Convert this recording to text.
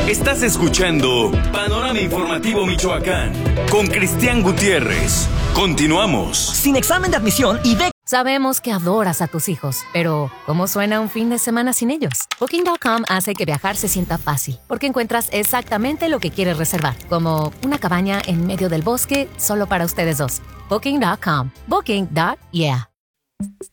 Estás escuchando Panorama Informativo Michoacán con Cristian Gutiérrez. Continuamos. Sin examen de admisión y de... Sabemos que adoras a tus hijos, pero ¿cómo suena un fin de semana sin ellos? Booking.com hace que viajar se sienta fácil, porque encuentras exactamente lo que quieres reservar, como una cabaña en medio del bosque solo para ustedes dos. Booking.com. Booking.yeah.